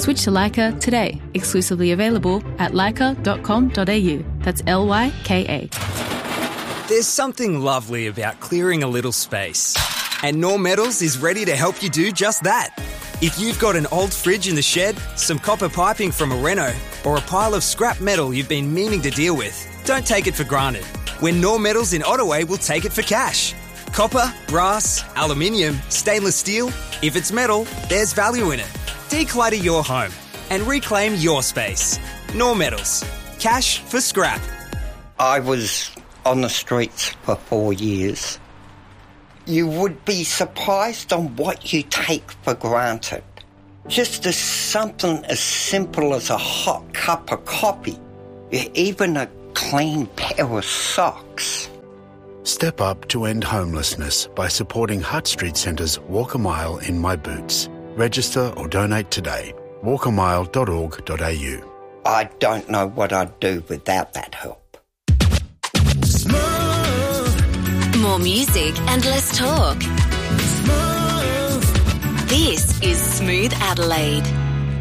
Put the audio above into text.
Switch to Leica today. Exclusively available at leica.com.au. That's LYKA. There's something lovely about clearing a little space. And Norm Metals is ready to help you do just that. If you've got an old fridge in the shed, some copper piping from a reno, or a pile of scrap metal you've been meaning to deal with, don't take it for granted. When Norm Metals in Ottaway will take it for cash. Copper, brass, aluminium, stainless steel. If it's metal, there's value in it. Declutter your home and reclaim your space. Norm Metals. Cash for scrap. I was on the streets for 4 years. You would be surprised on what you take for granted. Just as something as simple as a hot cup of coffee, even a clean pair of socks. Step up to end homelessness by supporting Hutt Street Centre's Walk a Mile in My Boots. Register or donate today. walkamile.org.au. I don't know what I'd do without that help. More music and less talk. This is Smooth Adelaide.